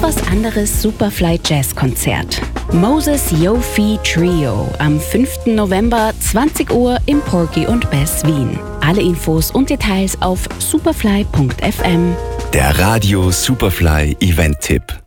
was anderes Superfly Jazz Konzert. Moses Yofi Trio am 5. November 20 Uhr im Porky und Bess Wien. Alle Infos und Details auf superfly.fm. Der Radio Superfly Event-Tipp.